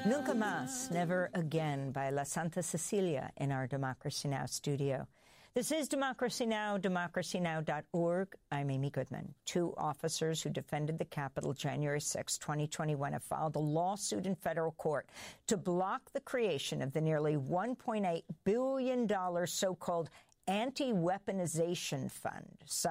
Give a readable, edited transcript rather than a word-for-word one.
Nunca Más, Never Again by La Santa Cecilia in our Democracy Now! Studio. This is Democracy Now!, democracynow.org. I'm Amy Goodman. Two officers who defended the Capitol January 6, 2021 have filed a lawsuit in federal court to block the creation of the nearly $1.8 billion so-called anti-weaponization fund.